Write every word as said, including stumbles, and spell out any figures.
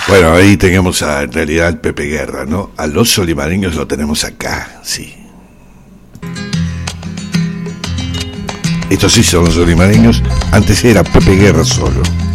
Bueno, ahí tenemos a, en realidad al Pepe Guerra, ¿no? A los Solimareños lo tenemos acá, sí. Estos sí son los Solimareños, antes era Pepe Guerra solo.